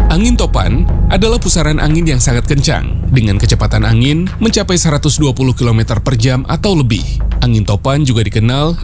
Angin topan adalah pusaran angin yang sangat kencang, dengan kecepatan angin mencapai 120 km per jam atau lebih. Angin topan juga dikenal